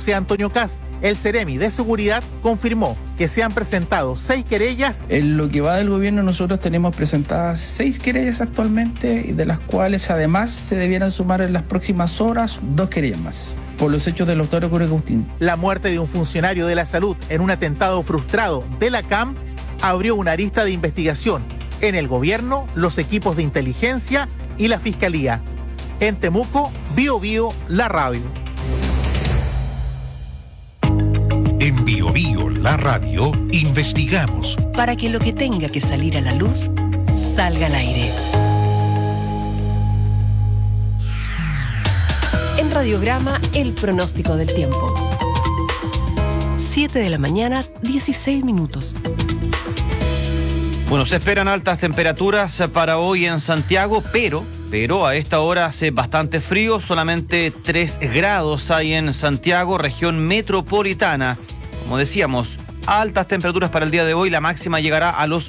José Antonio Kast. El Ceremi de Seguridad confirmó que se han presentado 6 querellas. En lo que va del gobierno, nosotros tenemos presentadas 6 querellas actualmente, de las cuales además se debieran sumar en las próximas horas 2 querellas más, por los hechos del doctor Agustín. La muerte de un funcionario de la salud en un atentado frustrado de la CAM abrió una arista de investigación en el gobierno, los equipos de inteligencia y la fiscalía. En Temuco, Bío Bío, la radio. En Bío Bío, la radio, investigamos para que lo que tenga que salir a la luz salga al aire. En Radiograma, el pronóstico del tiempo. 7 de la mañana, 16 minutos. Bueno, se esperan altas temperaturas para hoy en Santiago, pero a esta hora hace bastante frío, solamente 3 grados hay en Santiago, región metropolitana. Como decíamos, altas temperaturas para el día de hoy, la máxima llegará a los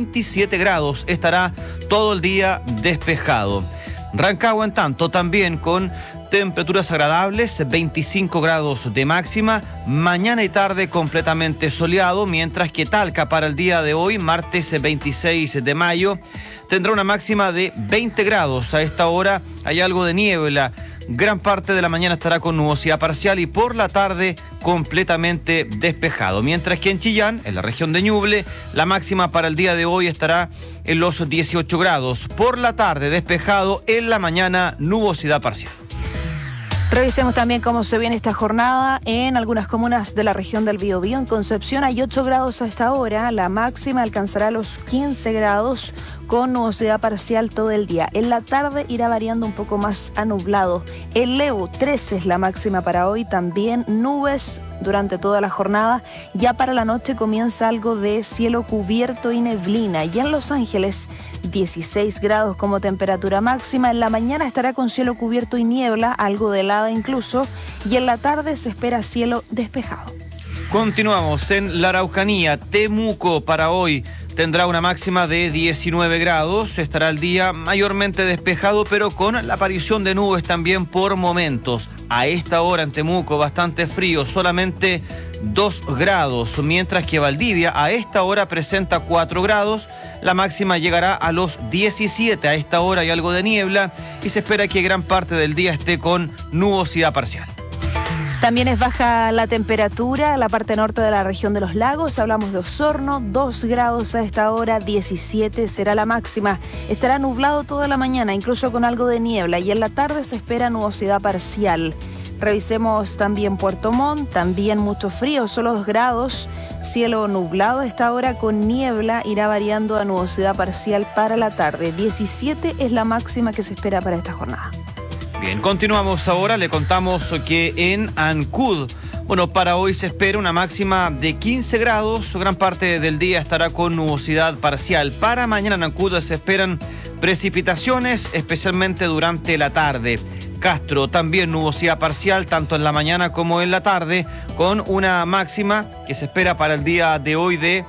27 grados, estará todo el día despejado. Rancagua, en tanto, también con temperaturas agradables, 25 grados de máxima, mañana y tarde completamente soleado, mientras que Talca para el día de hoy, martes 26 de mayo, tendrá una máxima de 20 grados. A esta hora hay algo de niebla. Gran parte de la mañana estará con nubosidad parcial y por la tarde completamente despejado. Mientras que en Chillán, en la región de Ñuble, la máxima para el día de hoy estará en los 18 grados. Por la tarde despejado, en la mañana nubosidad parcial. Revisemos también cómo se viene esta jornada en algunas comunas de la región del Biobío. En Concepción hay 8 grados a esta hora, la máxima alcanzará los 15 grados con nubosidad parcial todo el día. En la tarde irá variando un poco más a nublado. En Leu, 13 es la máxima para hoy, también nubes durante toda la jornada. Ya para la noche comienza algo de cielo cubierto y neblina. Y en Los Ángeles, 16 grados como temperatura máxima. En la mañana estará con cielo cubierto y niebla, algo de helada incluso. Y en la tarde se espera cielo despejado. Continuamos en la Araucanía. Temuco para hoy tendrá una máxima de 19 grados. Estará el día mayormente despejado, pero con la aparición de nubes también por momentos. A esta hora en Temuco bastante frío, solamente 2 grados, mientras que Valdivia a esta hora presenta 4 grados. La máxima llegará a los 17. A esta hora hay algo de niebla y se espera que gran parte del día esté con nubosidad parcial. También es baja la temperatura en la parte norte de la región de los lagos. Hablamos de Osorno, 2 grados a esta hora, 17 será la máxima. Estará nublado toda la mañana, incluso con algo de niebla, y en la tarde se espera nubosidad parcial. Revisemos también Puerto Montt, también mucho frío, solo 2 grados. Cielo nublado a esta hora con niebla, irá variando a nubosidad parcial para la tarde. 17 es la máxima que se espera para esta jornada. Bien, continuamos ahora, le contamos que en Ancud, para hoy se espera una máxima de 15 grados, gran parte del día estará con nubosidad parcial. Para mañana en Ancud se esperan precipitaciones, especialmente durante la tarde. Castro, también nubosidad parcial, tanto en la mañana como en la tarde, con una máxima que se espera para el día de hoy de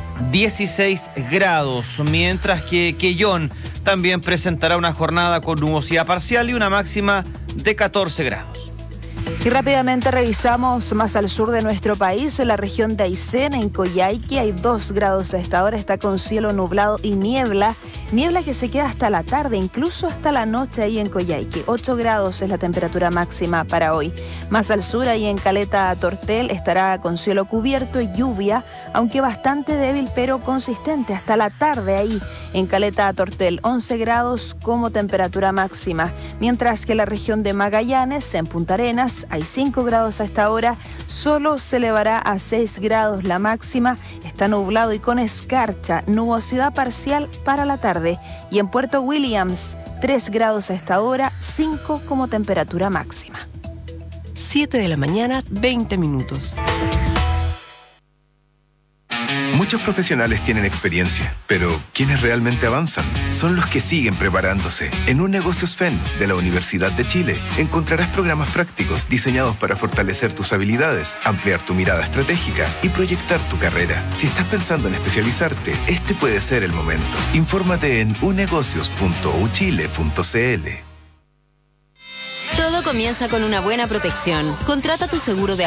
16 grados, mientras que Quellón también presentará una jornada con nubosidad parcial y una máxima de 14 grados. Y rápidamente revisamos más al sur de nuestro país, en la región de Aysén, en Coyhaique, hay 2 grados a esta hora, está con cielo nublado y niebla que se queda hasta la tarde, incluso hasta la noche ahí en Coyhaique. 8 grados es la temperatura máxima para hoy. Más al sur, ahí en Caleta Tortel, estará con cielo cubierto y lluvia, aunque bastante débil pero consistente, hasta la tarde ahí en Caleta Tortel, 11 grados como temperatura máxima. Mientras que en la región de Magallanes, en Punta Arenas, hay 5 grados a esta hora, solo se elevará a 6 grados la máxima, está nublado y con escarcha, nubosidad parcial para la tarde. Y en Puerto Williams, 3 grados a esta hora, 5 como temperatura máxima. 7 de la mañana, 20 minutos. Muchos profesionales tienen experiencia, pero quienes realmente avanzan son los que siguen preparándose. En Un Negocios FEN de la Universidad de Chile encontrarás programas prácticos diseñados para fortalecer tus habilidades, ampliar tu mirada estratégica y proyectar tu carrera. Si estás pensando en especializarte, este puede ser el momento. Infórmate en unegocios.uchile.cl. Todo comienza con una buena protección. Contrata tu seguro de